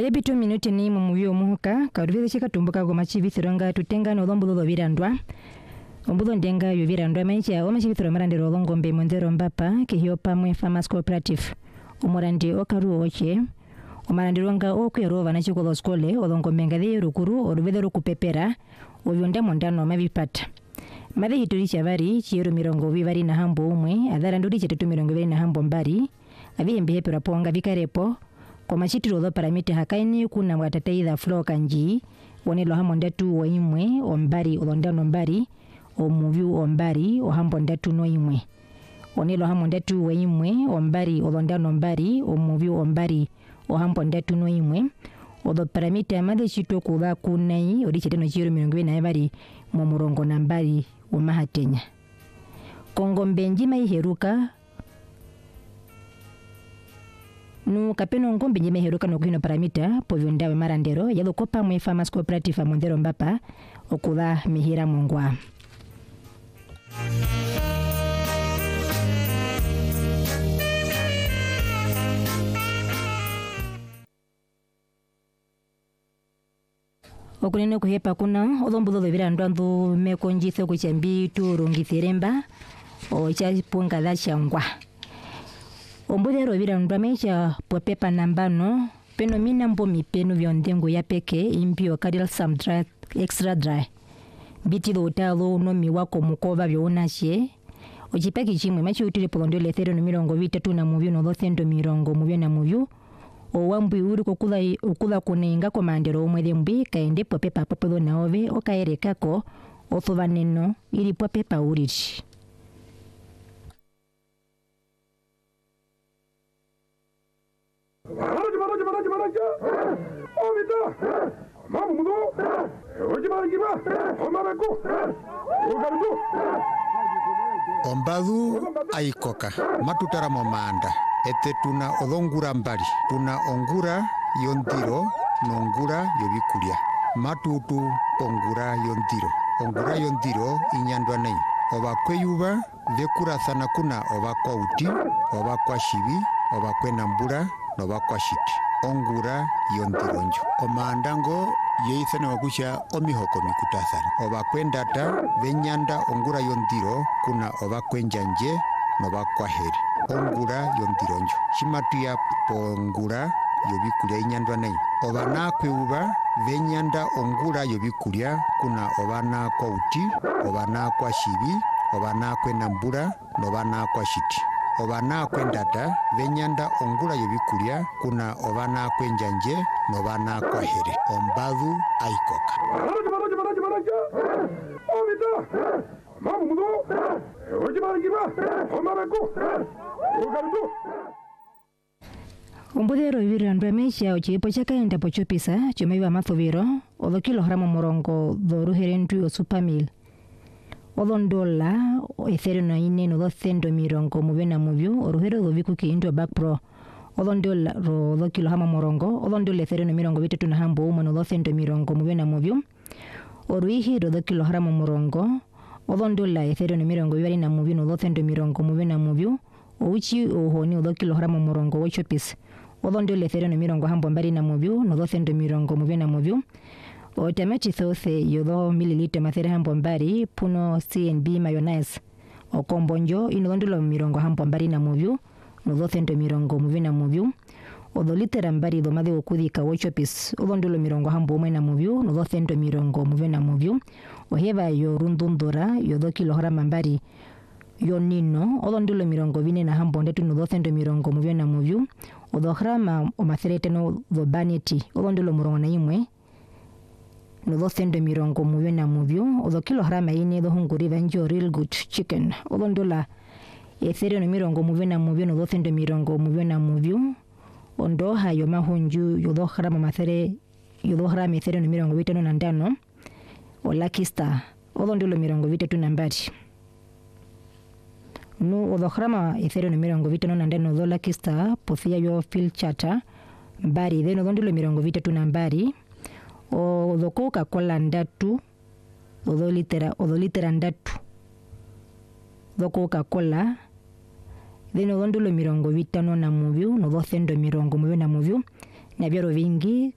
Debito minuti ni mumuyo muhuka karuvize chika tumbuka goma chivithiranga tutenga no dhombulo virandwa ombulo ndenga yo virandwa mencha oma chivithiro marandiro longombe mondero mbapa kihio pamwe farmers cooperative omorandi okaru oche omarandirwanga okwero na chikolo skole olongombe ngadhi rukuru oruvedho rukupepera oyonda mondano mavipata made hituri chavari chiero mirongo vivari na hambo umwe adharanduri chetetu mirongo vivari na hambo mbari avihembehe pera ponga vikarepo kwa machitiro dho paramite hakaini kuna mwatateitha flow kanji wonelo hamondatu oimwe ombari olondano mbari omuvyu ombari ohambondatu no imwe wonelo hamondatu oimwe ombari olondano mbari omuvyu ombari ohambondatu no imwe odho paramite amade chito kuba kunai orichiteno chiro mirongo na bari mu murongo na mbari omahatenya kongombe njima iheruka nu kapeno ngombe njime heruka no kuhino paramita povyondawe marandero yalo kopa mwe farmers cooperative mondero mbapa okula mihira mongwa okunene kuhepa kuna olombulo virandwa ndu mekonjitho kuchambi turungithiremba ochapunga dha changwa ombudero virandwa mecha popepa nambano peno minambo mipeno vyondengo ya peke impio calcium dry extra dry bitilo utalo no miwako mukova vyonashe ochipaki chimwe machi utile polondole 330 na muvyo no 200 muvyo na muvyo owambwi uri kokula kunenga komandero omwede mbi kaende popepa popelo na ove okaerekako othuvaneno ili popepa uriri Ombadu aikoka matutara momanda ete tuna odongura mbali tuna ongura yondiro nongura yobikulia matutu ongura yondiro inyandwa nei oba kweyuba vekura sana kuna oba kwa uti oba kwa shibi oba kwenambura noba kwa shiti ongura yondironjo omandango yeithane wakusha omihoko mikutasana oba kwendata venyanda ongura yondiro kuna oba kwenjanje noba kwa heri ongura yondironjo shimatuya pongura yobikulia inyandwa nei oba nakweuba venyanda ongura yobikulia kuna oba nakwa uti oba nakwa shibi oba nakwenambura noba nakwa shiti oba nakwendata venyanda ongura yobikulia kuna oba nakwenjanje noba nakwa here ombadu aikoka ombudero virandwa mecha ochipo chakaenda pochopisa chomaiwa mathuviro odho kilogramo morongo dhoruherentu osupamil odondola ethereno ine no 200 muvyo na muvyo oruhero dhoviku kiindo back pro odondola ro 2 kilogramo morongo odondola ethereno 30 na hambo umo no 200 muvyo na muvyo oruihi ro 2 kilogramo morongo odondola ethereno 20 na muvyo no 200 muvyo na muvyo ouchi ohoni 2 kilogramo morongo ochopis odondola ethereno 30 hambo mbari na muvyo no 200 muvyo na muvyo otamati sauce yodo mililita mathere hambo mbari puno CNB mayonnaise okombonjo inodondola 30 hambo mbari na muvyo no 200 muvyo na muvyo odolitera mbari domade okudhika ochopis odondola 30 hambo umwe na muvyo no 200 muvyo na muvyo oheva yo rundundura yodo kilograma mbari yonino odondola 40 na hambo ndetu no 200 muvyo na muvyo odohrama omatherete no dobaneti odondola 41 no 200 muvyo na muvyo odho kilograma ine dho hunguri vanjo real good chicken odondola ethereno 30 muvyo na muvyo no 200 muvyo na muvyo ondoha yo mahunju yo dohrama mathere yo dohrama ethereno 55 olakista odondola 30 na mbari no odohrama ethereno 55 dolakista pothia yo fil chata mbari then odondola 30 na mbari odho Coca-Cola ndatu odho litera ndatu dho Coca-Cola then odondola 50 na muvyo no 200 muvyo na muvyo na vyaro vingi